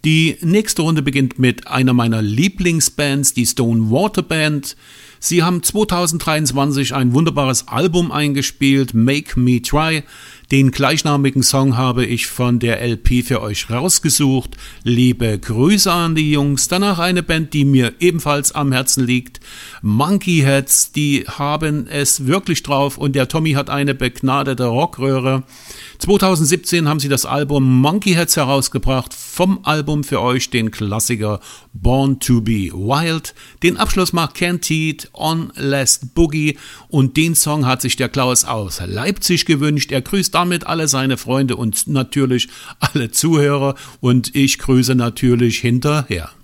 Die nächste Runde beginnt mit einer meiner Lieblingsbands, die Stone Water Band. Sie haben 2023 ein wunderbares Album eingespielt, Make Me Try. Den gleichnamigen Song habe ich von der LP für euch rausgesucht. Liebe Grüße an die Jungs. Danach eine Band, die mir ebenfalls am Herzen liegt. Monkey Heads, die haben es wirklich drauf und der Tommy hat eine begnadete Rockröhre. 2017 haben sie das Album Monkey Heads herausgebracht. Vom Album für euch den Klassiker Born to be Wild. Den Abschluss macht Candide on Last Boogie und den Song hat sich der Klaus aus Leipzig gewünscht. Er grüßt damit alle seine Freunde und natürlich alle Zuhörer und ich grüße natürlich hinterher.